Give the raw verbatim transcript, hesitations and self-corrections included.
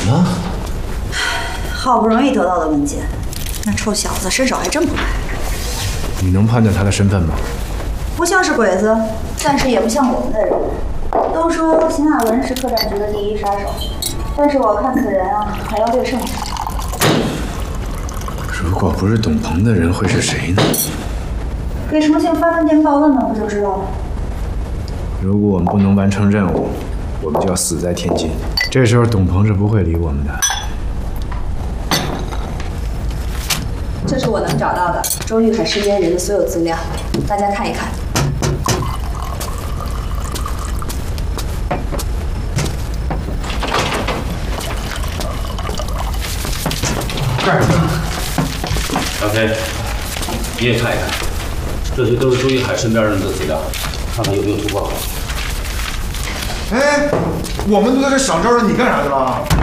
了？ 好不容易得到的文件，那臭小子伸手还真不快。 你能判断他的身份吗？ 不像是鬼子，但是也不像我们的人。都说邢亚文是客栈局的第一杀手，但是我看此人啊，还要略胜一筹。 如果不是董鹏的人，会是谁呢？ 给重庆发份电报问问不就知道了？ 如果我们不能完成任务，我们就要死在天津。这时候董鹏是不会理我们的。 这是我能找到的周玉凯身边人的所有资料，大家看一看。 干什么？ 小飞，你也看一看，这些都是周一海身边人的资料，看看有没有突破口。 哎，我们都在这想招着，你干啥去了？